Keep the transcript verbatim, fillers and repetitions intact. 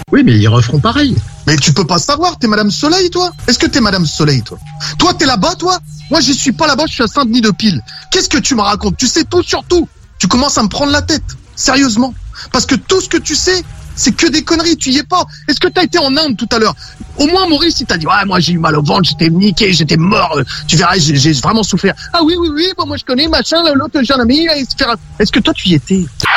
Oui, mais ils referont pareil. Mais tu peux pas savoir, t'es Madame Soleil, toi? Est-ce que t'es Madame Soleil, toi? Toi, t'es là-bas, toi? Moi, j'y suis pas là-bas, je suis à Saint-Denis-de-Pile. Qu'est-ce que tu me racontes? Tu sais tout sur tout. Tu commences à me prendre la tête. Sérieusement. Parce que tout ce que tu sais, c'est que des conneries, tu y es pas. Est-ce que t'as été en Inde tout à l'heure? Au moins, Maurice, il t'a dit, ouais, moi, j'ai eu mal au ventre, j'étais niqué, j'étais mort. Tu verras, j'ai, j'ai vraiment souffert. Ah oui, oui, oui, bon, moi, je connais, machin, l'autre, j'ai un ami, est-ce que toi, tu y étais?